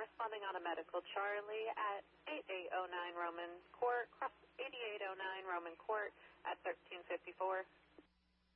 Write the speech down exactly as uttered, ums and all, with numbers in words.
corresponding on a medical Charlie at eighty-eight oh nine Roman Court, cross eighty-eight oh nine Roman Court at thirteen fifty-four.